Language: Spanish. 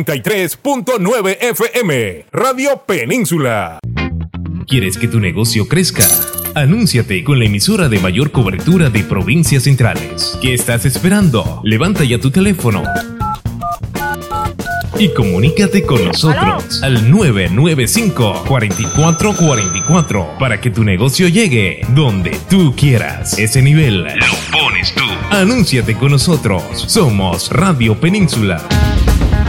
93.9 FM, Radio Península. ¿Quieres que tu negocio crezca? Anúnciate con la emisora de mayor cobertura de provincias centrales. ¿Qué estás esperando? Levanta ya tu teléfono y comunícate con nosotros al 995-4444 para que tu negocio llegue donde tú quieras. Ese nivel lo pones tú. Anúnciate con nosotros. Somos Radio Península.